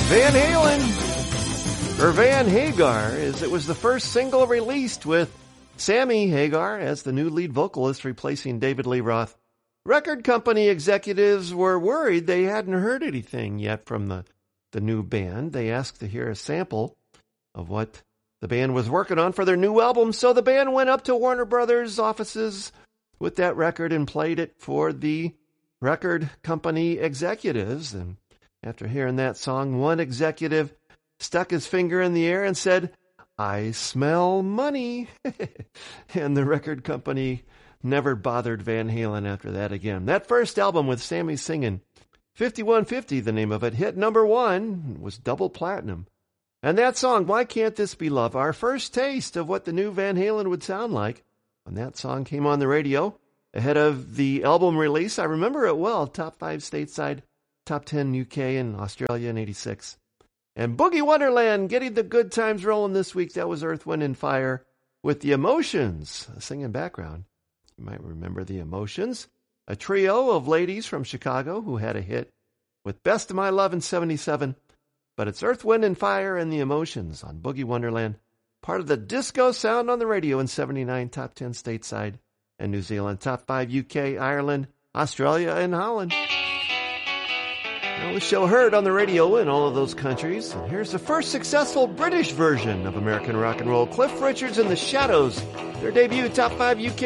Van Halen, or Van Hagar, as it was the first single released with Sammy Hagar as the new lead vocalist replacing David Lee Roth. Record company executives were worried they hadn't heard anything yet from the new band. They asked to hear a sample of what the band was working on for their new album, so the band went up to Warner Brothers offices with that record and played it for the record company executives. And after hearing that song, one executive stuck his finger in the air and said, "I smell money." And the record company never bothered Van Halen after that again. That first album with Sammy singing, 5150, the name of it, hit number 1, was double platinum. And that song, Why Can't This Be Love, our first taste of what the new Van Halen would sound like when that song came on the radio ahead of the album release. I remember it well, top 5 stateside, top 10 UK and Australia in 86. And Boogie Wonderland getting the good times rolling this week. That was Earth, Wind & Fire with The Emotions, a singing background. You might remember The Emotions, a trio of ladies from Chicago who had a hit with Best of My Love in 77. But it's Earth, Wind & Fire and The Emotions on Boogie Wonderland, part of the disco sound on the radio in 79, top 10 stateside and New Zealand, top 5 UK, Ireland, Australia, and Holland. Now, the show heard on the radio in all of those countries. And here's the first successful British version of American rock and roll. Cliff Richards and the Shadows, their debut, top 5 UK